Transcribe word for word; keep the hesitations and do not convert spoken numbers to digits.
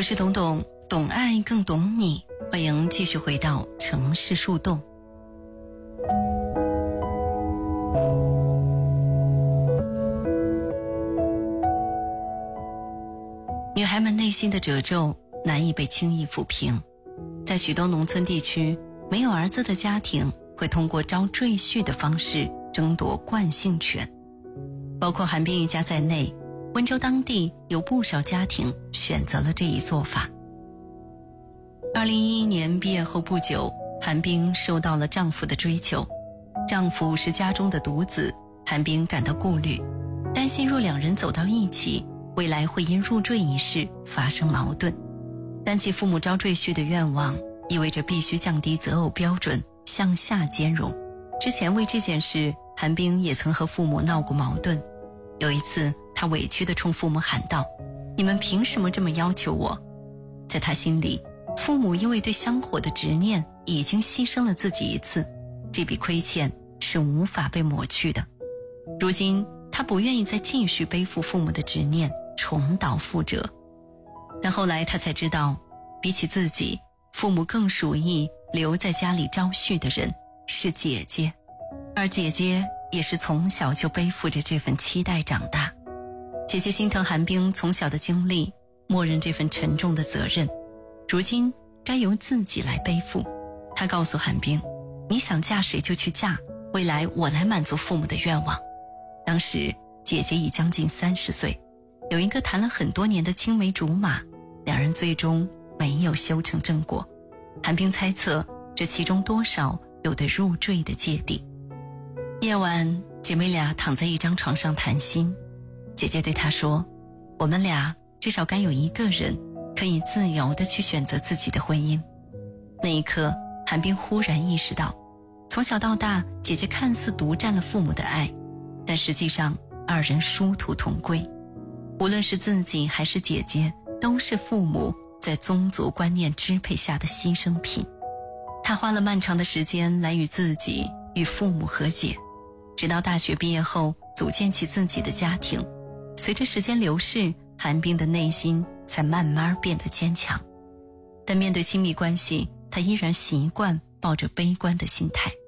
我是董董，懂爱更懂你，欢迎继续回到城市树洞。女孩们内心的褶皱难以被轻易抚平，在许多农村地区，没有儿子的家庭会通过招赘婿的方式争夺惯性权。包括韩冰一家在内，温州当地有不少家庭选择了这一做法。二零一一年毕业后不久，韩冰收到了丈夫的追求。丈夫是家中的独子，韩冰感到顾虑，担心若两人走到一起，未来会因入赘一事发生矛盾。但其父母招赘婿的愿望意味着必须降低择偶标准，向下兼容。之前为这件事，韩冰也曾和父母闹过矛盾。有一次，她委屈地冲父母喊道：你们凭什么这么要求我？在她心里，父母因为对香火的执念已经牺牲了自己一次，这笔亏欠是无法被抹去的。如今她不愿意再继续背负父母的执念，重蹈覆辙。但后来她才知道，比起自己，父母更属意留在家里招婿的人是姐姐，而姐姐也是从小就背负着这份期待长大。姐姐心疼韩冰从小的经历，默认这份沉重的责任，如今该由自己来背负。她告诉韩冰，你想嫁谁就去嫁，未来我来满足父母的愿望。当时姐姐已将近三十岁，有一个谈了很多年的青梅竹马，两人最终没有修成正果。韩冰猜测，这其中多少有对入赘的芥蒂。夜晚，姐妹俩躺在一张床上谈心，姐姐对她说，我们俩至少该有一个人可以自由地去选择自己的婚姻。那一刻，韩冰忽然意识到，从小到大，姐姐看似独占了父母的爱，但实际上二人殊途同归。无论是自己还是姐姐，都是父母在宗族观念支配下的牺牲品。她花了漫长的时间来与自己与父母和解，直到大学毕业后组建起自己的家庭。随着时间流逝，韩冰的内心才慢慢变得坚强。但面对亲密关系，她依然习惯抱着悲观的心态。